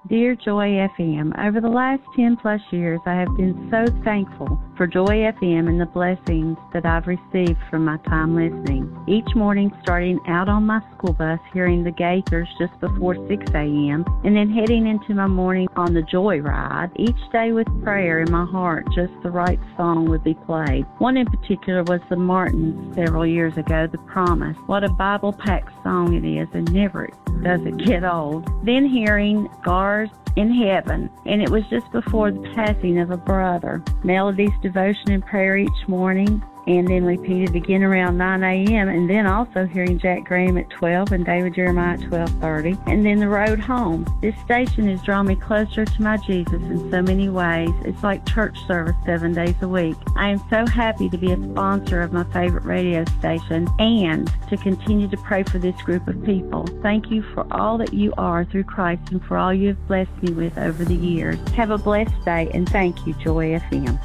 Dear Joy FM, over the last 10 plus years, I have been so thankful for Joy FM and the blessings that I've received from my time listening. Each morning, starting out on my school bus, hearing the Gaithers just before 6 a.m., and then heading into my morning on the Joy Ride, each day with prayer in my heart, just the right song would be played. One in particular was the Martins several years ago, The Promise. What a Bible-packed song it is, and never does it get old. Then hearing Scars in Heaven, and it was just before the passing of a brother. Melody's devotion and prayer each morning, and then repeated again around 9 a.m., and then also hearing Jack Graham at 12 and David Jeremiah at 12:30, and then the road home. This station has drawn me closer to my Jesus in so many ways. It's like church service 7 days a week. I am so happy to be a sponsor of my favorite radio station and to continue to pray for this group of people. Thank you for all that you are through Christ and for all you have blessed me with over the years. Have a blessed day, and thank you, Joy FM.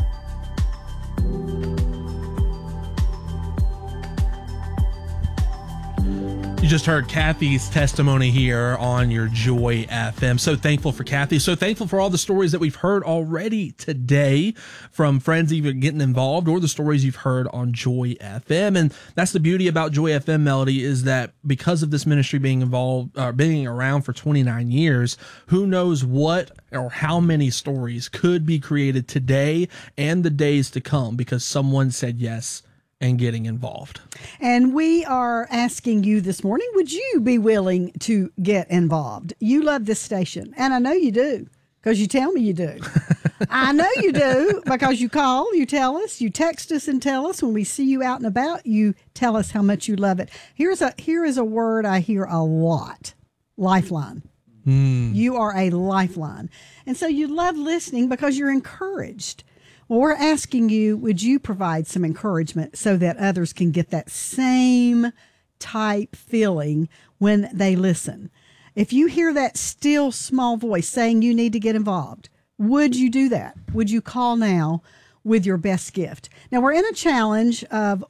You just heard Kathy's testimony here on your Joy FM. So thankful for Kathy. So thankful for all the stories that we've heard already today from friends even getting involved, or the stories you've heard on Joy FM. And that's the beauty about Joy FM, Melody, is that because of this ministry being involved, being around for 29 years, who knows what or how many stories could be created today and the days to come because someone said yes and getting involved. And we are asking you this morning, would you be willing to get involved? You love this station, and I know you do, because you tell me you do. I know you do, because you call, you tell us, you text us and tell us. When we see you out and about, you tell us how much you love it. Here is a word I hear a lot: lifeline. You are a lifeline. And so you love listening because you're encouraged. Well, we're asking you, would you provide some encouragement so that others can get that same type feeling when they listen? If you hear that still small voice saying you need to get involved, would you do that? Would you call now with your best gift? Now, we're in a challenge of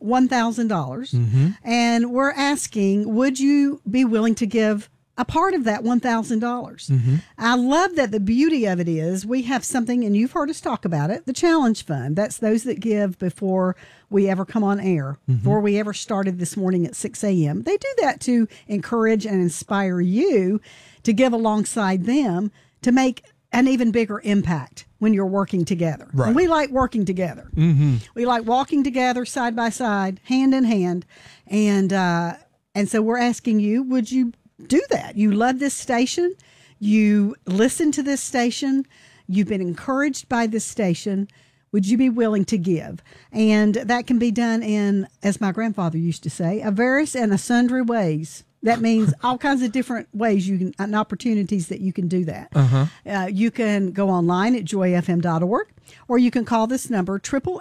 $1,000, and we're asking, would you be willing to give a part of that $1,000. I love that the beauty of it is we have something, and you've heard us talk about it, the Challenge Fund. That's those that give before we ever come on air, before we ever started this morning at 6 a.m. They do that to encourage and inspire you to give alongside them to make an even bigger impact when you're working together. Right. And we like working together. We like walking together side by side, hand in hand. And so we're asking you, would you do that? You love this station. You listen to this station. You've been encouraged by this station. Would you be willing to give? And that can be done in, as my grandfather used to say, a various and a sundry ways. That means all kinds of different ways you can, and opportunities that you can do that. You can go online at joyfm.org, or you can call this number,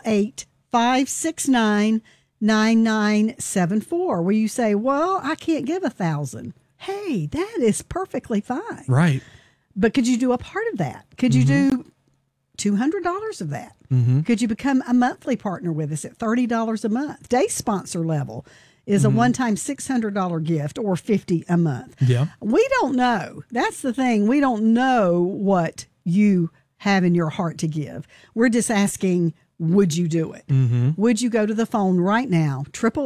888-569-9974, where you say, well, I can't give $1,000. Hey, that is perfectly fine. Right. But could you do a part of that? Could you do $200 of that? Could you become a monthly partner with us at $30 a month? Day sponsor level is a one-time $600 gift, or $50 a month. Yeah. We don't know. That's the thing. We don't know what you have in your heart to give. We're just asking, would you do it? Would you go to the phone right now,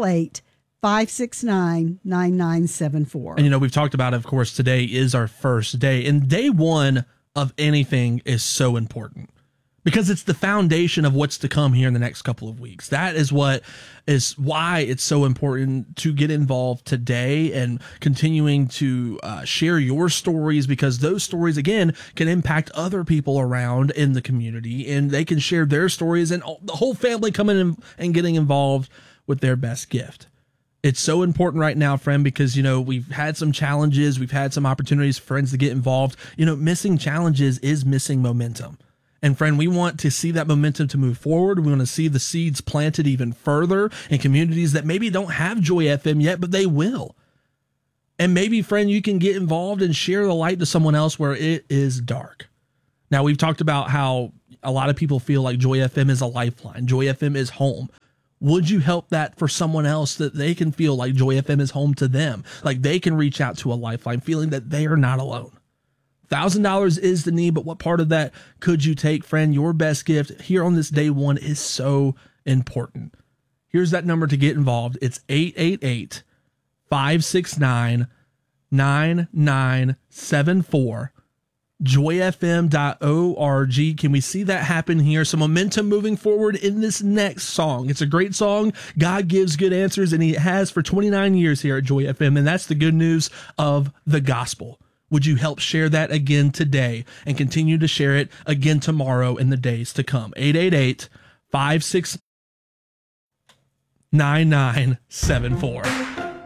888-569-9974. And, we've talked about, of course, today is our first day. And day one of anything is so important because it's the foundation of what's to come here in the next couple of weeks. That is why it's so important to get involved today and continuing to share your stories, because those stories, again, can impact other people around in the community, and they can share their stories, and the whole family coming in and getting involved with their best gift. It's so important right now, friend, because, we've had some challenges. We've had some opportunities for friends to get involved. Missing challenges is missing momentum. And friend, we want to see that momentum to move forward. We want to see the seeds planted even further in communities that maybe don't have Joy FM yet, but they will. And maybe, friend, you can get involved and share the light to someone else where it is dark. Now, we've talked about how a lot of people feel like Joy FM is a lifeline. Joy FM is home. Would you help that for someone else, that they can feel like Joy FM is home to them? Like they can reach out to a lifeline, feeling that they are not alone. $1,000 is the need, but what part of that could you take, friend? Your best gift here on this day one is so important. Here's that number to get involved. It's 888-569-9974. joyfm.org. Can we see that happen here? Some momentum moving forward in this next song. It's a great song. God gives good answers, and he has for 29 years here at Joy FM, and that's the good news of the gospel. Would you help share that again today and continue to share it again tomorrow in the days to come? 888-569-9974.